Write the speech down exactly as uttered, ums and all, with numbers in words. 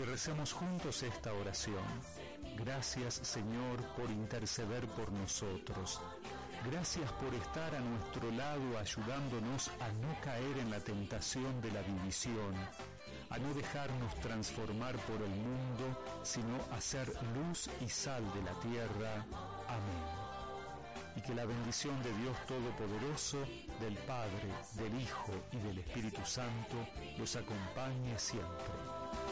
recemos juntos esta oración. Gracias, Señor, por interceder por nosotros. Gracias por estar a nuestro lado ayudándonos a no caer en la tentación de la división, a no dejarnos transformar por el mundo, sino a ser luz y sal de la tierra. Amén. Y que la bendición de Dios Todopoderoso, del Padre, del Hijo y del Espíritu Santo los acompañe siempre.